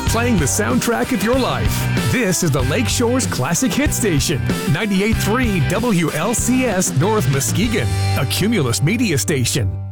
playing the soundtrack of your life. This is the Lakeshore's Classic Hit Station, 98.3 WLCS North Muskegon, a Cumulus media station.